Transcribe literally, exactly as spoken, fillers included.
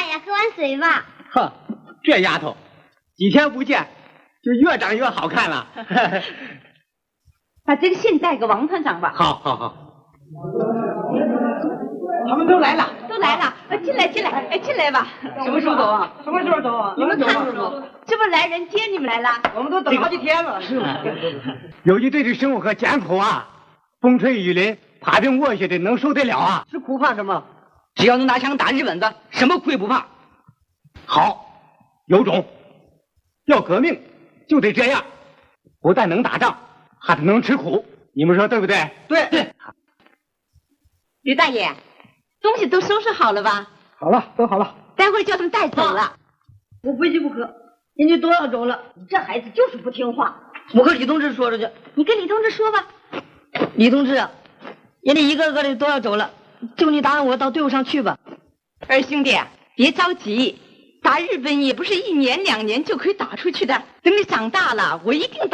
爷喝碗水吧。 哼，这丫头，几天不见就越长越好看了。 把这个信带给王团长吧。 好，好，好。他们都来了， 都来了，进来，进来，哎，进来吧。 什么时候走啊？什么时候走啊？ 你们看，这不来人接你们来了？ 我们都等好几天了。是吗？ 有一队的生活可艰苦啊，风吹雨淋，爬冰卧雪的，能受得了啊？ 是苦怕什么？只要能拿枪打日本子，什么苦也不怕。 好，有种，要革命就得这样，不但能打仗，还得能吃苦。你们说对不对？ 对对。 吕大爷，东西都收拾好了吧？ 好了，都好了。 待会儿叫他们带走了。 我非去不可，人家都要走了。 你这孩子就是不听话。 我和李同志说着去。 你跟李同志说吧。 李同志啊，人家一个个的都要走了，就你答应我到队伍上去吧。 二兄弟，别着急，打日本也不是一年两年就可以打出去的。等你长大了，我一定打。